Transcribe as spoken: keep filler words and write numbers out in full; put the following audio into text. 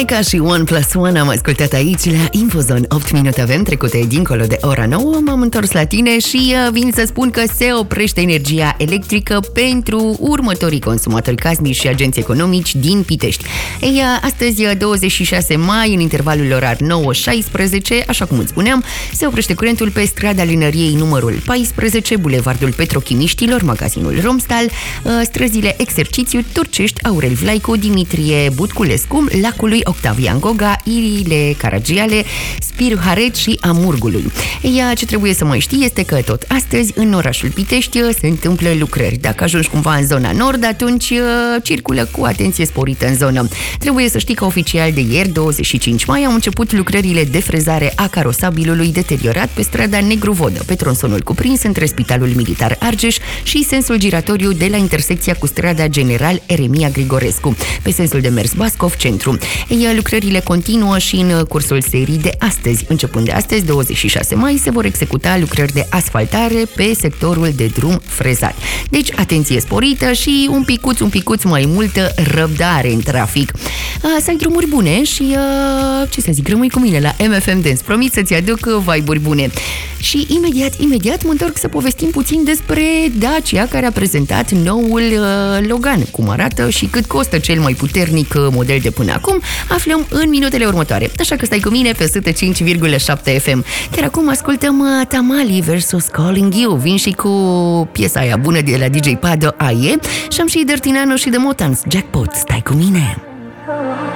Maica și One Plus One am ascultat aici la Infozone. opt minute avem trecute dincolo de ora nouă. M-am întors la tine și vin să spun că se oprește energia electrică pentru următorii consumatori casnici și agenți economici din Pitești. Ei, astăzi, douăzeci și șase mai, în intervalul orar nouă șaisprezece, așa cum îți spuneam, se oprește curentul pe strada Linăriei numărul paisprezece, bulevardul Petrochimiștilor, magazinul Romstal, străzile Exercițiu, Turcești, Aurel Vlaicu, Dimitrie Butculescu, lacului Octavian Goga, Irile Caragiale, Spiru Haret și Amurgului. Ea, ce trebuie să mai știi este că tot astăzi în orașul Pitești se întâmplă lucrări. Dacă ajungi cumva în zona nord, atunci circulă cu atenție sporită în zonă. Trebuie să știi că oficial de ieri, douăzeci și cinci mai, au început lucrările de frezare a carosabilului deteriorat pe strada Negru-Vodă, pe tronsonul cuprins între Spitalul Militar Argeș și sensul giratoriu de la intersecția cu strada General Eremia Grigorescu, pe sensul de mers Bascov Centru. Ei, lucrările continuă și în cursul serii de astăzi. Începând de astăzi, douăzeci și șase mai, se vor executa lucrări de asfaltare pe sectorul de drum frezat. Deci, atenție sporită și un picuț, un picuț mai multă răbdare în trafic. Să ai drumuri bune și, ce să zic, rămâi cu mine la M F M Dance. Promit să-ți aduc vibe-uri bune. Și imediat, imediat mă întorc să povestim puțin despre Dacia, care a prezentat noul uh, Logan. Cum arată și cât costă cel mai puternic model de până acum, aflăm în minutele următoare. Așa că stai cu mine pe o sută cinci virgulă șapte F M. Chiar acum ascultăm uh, Tamali versus Calling You. Vin și cu piesa aia bună de la D J Pado, Aie, și am și Dirty Nano și The Motans, Jackpot. Stai cu mine!